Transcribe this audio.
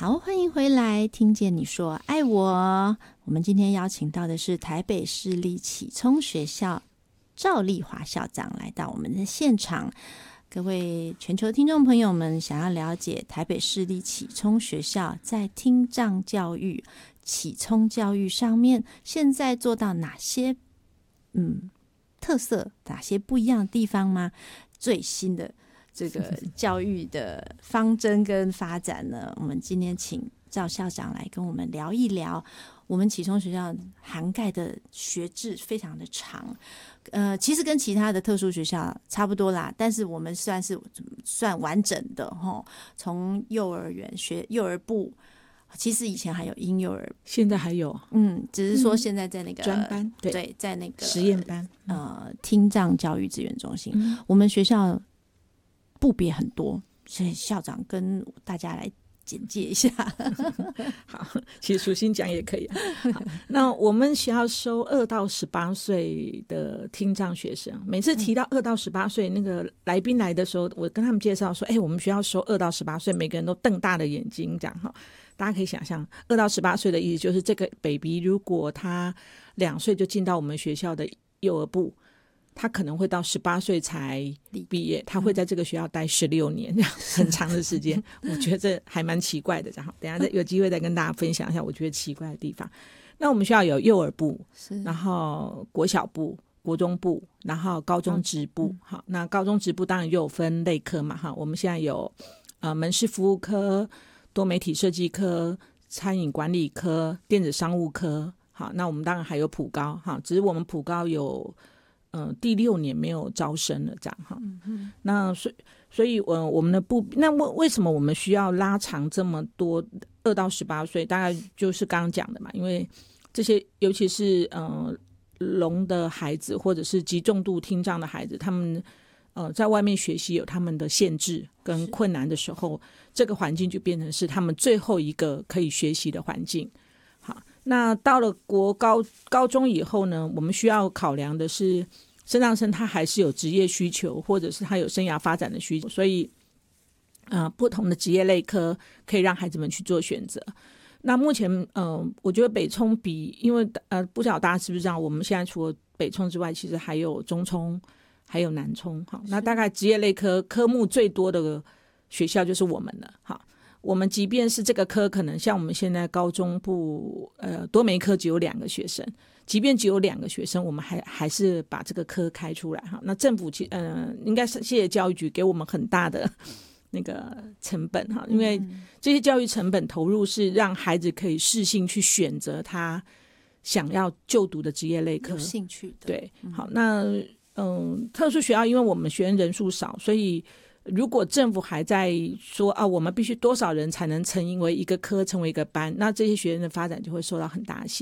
好，欢迎回来，听见你说爱我。我们今天邀请到的是台北市立启聪学校赵丽华校长来到我们的现场。各位全球听众朋友们，想要了解台北市立启聪学校在听障教育、启聪教育上面现在做到哪些特色，哪些不一样的地方吗？最新的这个教育的方针跟发展呢，我们今天请赵校长来跟我们聊一聊。我们启聪学校涵盖的学制非常的长，其实跟其他的特殊学校差不多啦，但是我们算完整的齁，从幼儿园学幼儿部，其实以前还有婴幼儿， 现在还有， 只是说现在在那个专班， 对，在那个实验班， 听障教育资源中心，我们学校部别很多，所以校长跟大家来简介一下。 好，其实舒心讲也可以。好，那我们学校收2到18岁的听障学生。每次提到2到18岁，那个来宾来的时候，我跟他们介绍说，我们学校收2到18岁，每个人都瞪大的眼睛，这样哈。大家可以想象，2到18岁的意思就是这个 baby 如果他2岁就进到我们学校的幼儿部，他可能会到18岁才毕业，他会在这个学校待16年，这样很长的时间。我觉得这还蛮奇怪的，然后等一下有机会再跟大家分享一下我觉得奇怪的地方。那我们学校有幼儿部，然后国小部、国中部，然后高中职部。好，那高中职部当然又有分类科嘛，哈，我们现在有门市服务科、多媒体设计科、餐饮管理科、电子商务科。好，那我们当然还有普高，哈，只是我们普高有第6年没有招生了，这样哈。那所以我们的那为什么我们需要拉长这么多2到18岁？大概就是刚刚讲的嘛，因为这些尤其是聋的孩子或者是极重度听障的孩子，他们在外面学习有他们的限制跟困难的时候，这个环境就变成是他们最后一个可以学习的环境。好，那到了高中以后呢，我们需要考量的是身障生他还是有职业需求，或者是他有生涯发展的需求，所以不同的职业类科可以让孩子们去做选择。那目前我觉得北聪因为不知道大家知不知道，我们现在除了北聪之外，其实还有中聪还有南聪。好，那大概职业类科目最多的学校就是我们了。好，我们即便是这个科可能像我们现在高中部多媒科只有2个学生，即便只有2个学生，我们还是把这个科开出来哈。那政府应该是谢谢教育局给我们很大的那个成本哈，因为这些教育成本投入是让孩子可以适性去选择他想要就读的职业类科， 有兴趣的。 对，好，那特殊学校因为我们学生人数少，所以如果政府还在说我们必须多少人才能成为一个科，成为一个班，那这些学生的发展就会受到很大的限制。